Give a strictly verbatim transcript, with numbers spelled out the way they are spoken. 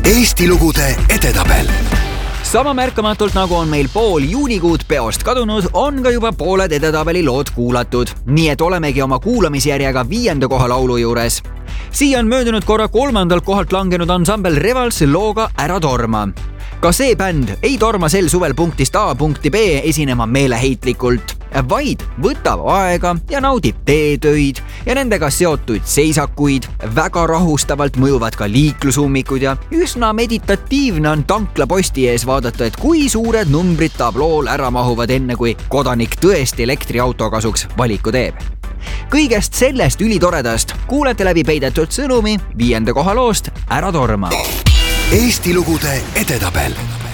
Eesti lugude edetabel. Sama märkamatult nagu on meil pool juunikuud peost kadunud, on ka juba pooled edetabeli lood kuulatud. Nii et olemegi oma kuulamisjärjega viienda koha laulu juures. Siia on möödunud korra kolmandalt kohalt langenud ansambel Revals looga Ära torma. Ka see bänd ei torma sel suvel punktist A punkti B esinema meeleheitlikult, vaid võtab aega ja naudib teetöid ja nendega seotuid seisakuid. Väga rahustavalt mõjuvad ka liiklusummikud ja üsna meditatiivne on tanklaposti ees vaadata, et kui suured numbrid tablool ära mahuvad enne, kui kodanik tõesti elektriauto kasuks valiku teeb. Kõigest sellest ülitoredast kuulete läbi peidetud sõnumi viienda koha loost Ära torma. Eesti lugude edetabel.